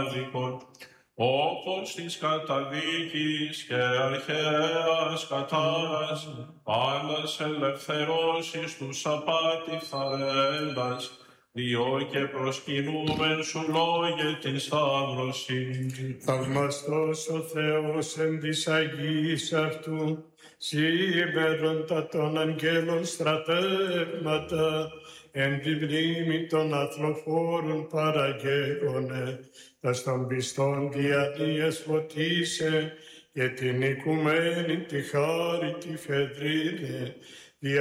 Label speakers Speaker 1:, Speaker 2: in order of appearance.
Speaker 1: άδικον, όπως της καταδίκης και αρχαίας κατάρας, πάντας ελευθερώσεις τους απάτηφθαρέντας, διό και προσκυνούμεν σου λόγε την σταύρωση.
Speaker 2: Θαυμαστός ο Θεός εν της Αγίας αυτού, σήμεροντα των αγγέλων στρατεύματα, εν τη μνήμη των αθλοφόρων παραγέγονε, τας των πιστών διανοίας φωτίσε, και την οικουμένη τη χάρη τη φεδρίνε,